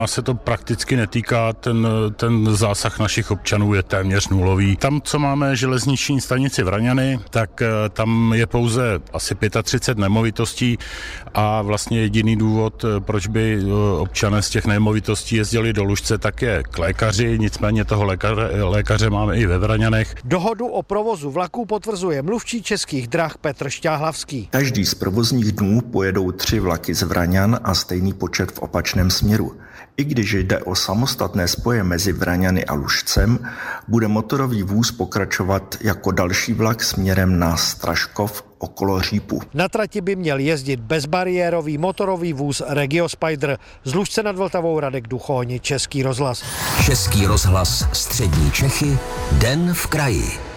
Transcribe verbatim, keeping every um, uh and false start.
A se to prakticky netýká, ten, ten zásah našich občanů je téměř nulový. Tam, co máme železniční stanici Vraňany, tak tam je pouze asi třicet pět nemovitostí a vlastně jediný důvod, proč by občané z těch nemovitostí jezdili do Lužce, tak je k lékaři, nicméně toho lékaře, lékaře máme i ve Vraňanech. Dohodu o provozu vlaků potvrzuje mluvčí Českých drah Petr Šťáhlavský. Každý z provozních dnů pojedou tři vlaky z Vraňan a stejný počet v opačném směru. I když jde o samostatné spoje mezi Vraňany a Lužcem, bude motorový vůz pokračovat jako další vlak směrem na Straškov okolo Řípu. Na trati by měl jezdit bezbariérový motorový vůz Regio Spider. Z Lužce nad Vltavou Radek Duchoň, Český rozhlas. Český rozhlas Střední Čechy, Den v kraji.